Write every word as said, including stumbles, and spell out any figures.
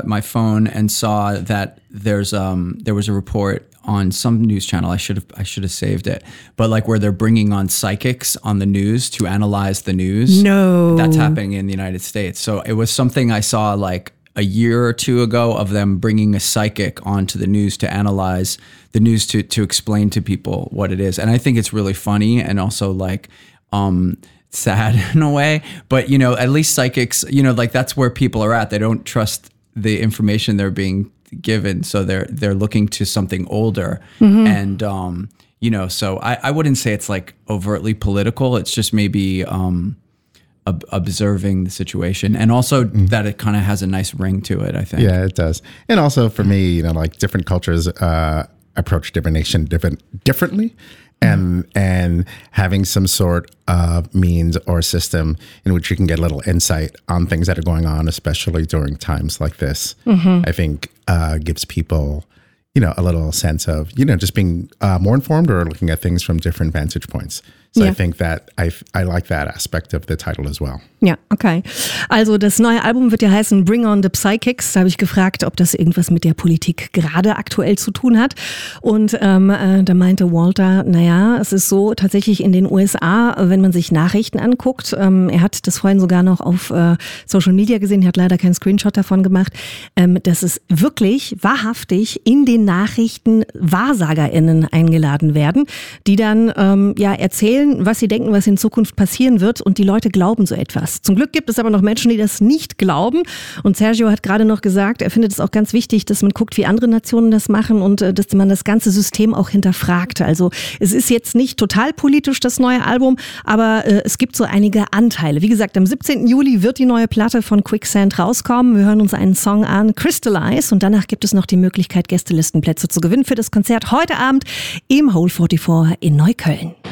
at my phone and saw that there's um there was a report on some news channel. I should have I should have saved it. But like where they're bringing on psychics on the news to analyze the news. No. That's happening in the United States. So it was something I saw like a year or two ago of them bringing a psychic onto the news to analyze the news to to explain to people what it is. And I think it's really funny and also like um sad in a way. But you know, at least psychics, you know, like that's where people are at. They don't trust the information they're being given, so they're they're looking to something older. Mm-hmm. And um you know, so I, I wouldn't say it's like overtly political. It's just maybe um ob- observing the situation, and also mm-hmm. that it kind of has a nice ring to it, I think. Yeah, it does. And also for me, you know, like different cultures uh approach divination different differently. And and having some sort of means or system in which you can get a little insight on things that are going on, especially during times like this, mm-hmm. I think uh, gives people, you know, a little sense of, you know, just being uh, more informed or looking at things from different vantage points. So yeah. I think that I I like that aspect of the title as well. Ja, okay. Also das neue Album wird ja heißen Bring on the Psychics. Da habe ich gefragt, ob das irgendwas mit der Politik gerade aktuell zu tun hat. Und ähm, äh, da meinte Walter, naja, es ist so tatsächlich in den U S A, wenn man sich Nachrichten anguckt, ähm, er hat das vorhin sogar noch auf äh, Social Media gesehen, er hat leider keinen Screenshot davon gemacht, ähm, dass es wirklich wahrhaftig in den Nachrichten WahrsagerInnen eingeladen werden, die dann ähm, ja erzählen, was sie denken, was in Zukunft passieren wird, und die Leute glauben so etwas. Zum Glück gibt es aber noch Menschen, die das nicht glauben, und Sergio hat gerade noch gesagt, er findet es auch ganz wichtig, dass man guckt, wie andere Nationen das machen und äh, dass man das ganze System auch hinterfragt. Also es ist jetzt nicht total politisch, das neue Album, aber äh, es gibt so einige Anteile. Wie gesagt, am siebzehnten Juli wird die neue Platte von Quicksand rauskommen. Wir hören uns einen Song an, Crystallize, und danach gibt es noch die Möglichkeit, Gästelistenplätze zu gewinnen für das Konzert heute Abend im Hole vierundvierzig in Neukölln.